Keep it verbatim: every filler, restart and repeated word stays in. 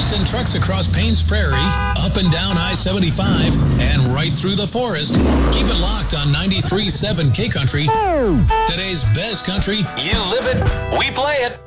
send trucks across Paynes Prairie, up and down I seventy-five, and right through the forest. Keep it locked on ninety-three point seven K Country. Today's best country. You live it, we play it.